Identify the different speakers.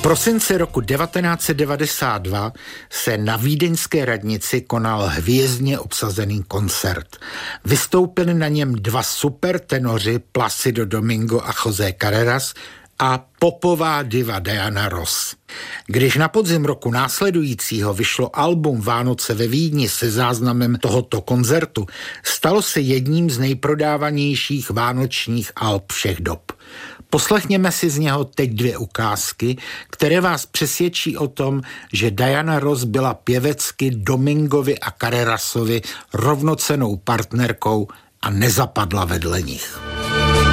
Speaker 1: prosinci roku 1992 se na vídeňské radnici konal hvězdně obsazený koncert. Vystoupili na něm dva supertenoři Placido Domingo a José Carreras a popová diva Diana Ross. Když na podzim roku následujícího vyšlo album Vánoce ve Vídni se záznamem tohoto koncertu, stalo se jedním z nejprodávanějších vánočních alb všech dob. Poslechněme si z něho teď dvě ukázky, které vás přesvědčí o tom, že Diana Ross byla pěvecky Domingovi a Carrerasovi rovnocennou partnerkou a nezapadla vedle nich.